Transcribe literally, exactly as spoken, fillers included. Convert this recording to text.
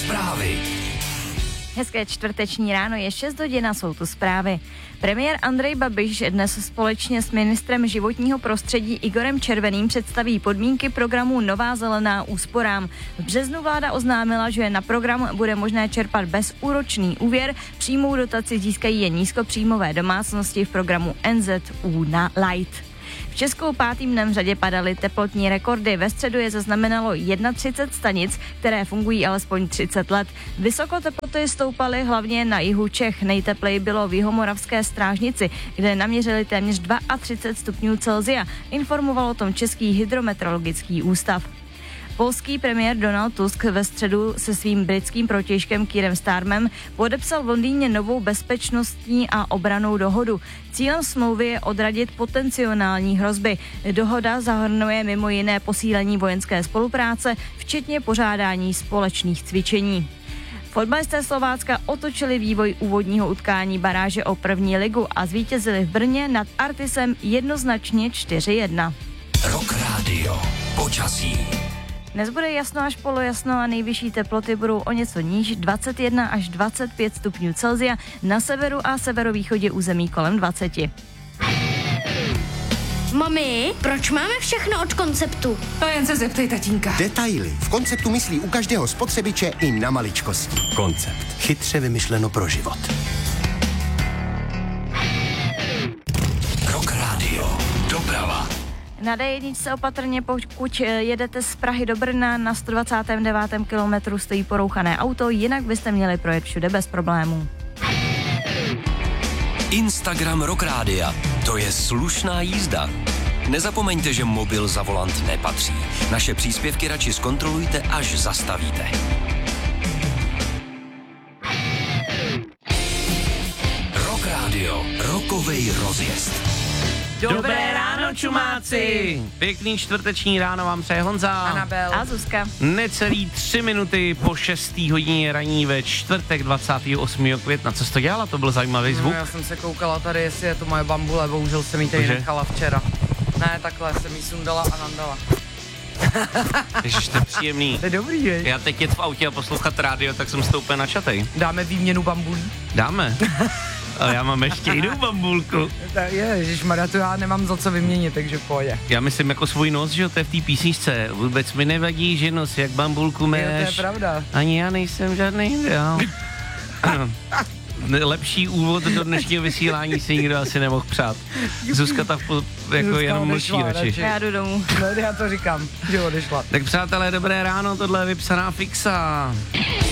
Zprávy. Hezké čtvrteční ráno, je šest hodin a jsou tu zprávy. Premiér Andrej Babiš dnes společně s ministrem životního prostředí Igorem Červeným představí podmínky programu Nová zelená úsporám. V březnu vláda oznámila, že na program bude možné čerpat bezúročný úvěr, přímou dotaci získají jen nízkopříjmové domácnosti v programu N Z U na Light. V Česku pátým dnem v řadě padaly teplotní rekordy. Ve středu je zaznamenalo třicet jedna stanic, které fungují alespoň třicet let. Vysoko teploty stoupaly hlavně na jihu Čech. Nejtepleji bylo v jihomoravské Strážnici, kde naměřili téměř třicet dva stupňů Celsia. Informoval o tom Český hydrometeorologický ústav. Polský premiér Donald Tusk ve středu se svým britským protějškem Keirem Starmerem podepsal v Londýně novou bezpečnostní a obrannou dohodu. Cílem smlouvy je odradit potenciální hrozby. Dohoda zahrnuje mimo jiné posílení vojenské spolupráce, včetně pořádání společných cvičení. Fotbalisté Slovácka otočili vývoj úvodního utkání baráže o první ligu a zvítězili v Brně nad Artisem jednoznačně čtyři jedna. Rock Radio. Počasí. Dnes bude jasno až polojasno a nejvyšší teploty budou o něco níž, dvacet jedna až dvacet pět stupňů Celsia, na severu a severovýchodě území kolem dvacet. Mami, proč máme všechno od Konceptu? To jen se zeptej tatínka. Detaily. V Konceptu myslí u každého spotřebiče i na maličkosti. Koncept. Chytře vymyšleno pro život. Rock Radio. Doprava. Na D jedna se opatrně, pokud jedete z Prahy do Brna, na sto dvacátém devátém kilometru stojí porouchané auto, jinak byste měli projet všude bez problémů. Instagram Rock Rádia. To je slušná jízda. Nezapomeňte, že mobil za volant nepatří. Naše příspěvky radši zkontrolujte, až zastavíte. Rock Radio. Rockovej rozjezd. Dobré ráno, čumáci! Pěkný čtvrteční ráno vám přeje Honza. Anabel. A Zuzka. Necelý tři minuty po šestý hodině raní ve čtvrtek dvacátého osmého května. Co jsi to dělala? To byl zajímavý zvuk. No, já jsem se koukala tady, jestli je to moje bambule, bohužel jsem ji tady Cože? nechala včera. Ne, takhle jsem ji sundala a nandala. Ježiš, to je příjemný. To je dobrý, je? Já teď jet v autě a poslouchat rádio, tak jsem stoupil na čatej. Dáme výměnu bambulí? Dáme. Ale já mám ještě jinou bambulku. Tak je, ježišmarja, to já nemám za co vyměnit, takže pojď. Já myslím jako svůj nos, že jo, to je v té písničce. Vůbec mi nevadí, že nos jak bambulku méš. Jo, to je pravda. Ani já nejsem žádný ideál. Lepší úvod do dnešního vysílání si nikdo asi nemohl přát. Zuzka ta po, jako Zuzka jenom mlčí odešla radši. Já jdu domů. No, já to říkám, že odešla. Tak přátelé, dobré ráno, tohle je vypsaná fixa.